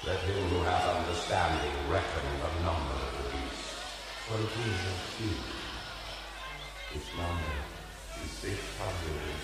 Let him who hath understanding reckon the number of the beast, for it is a few. Its number is 666.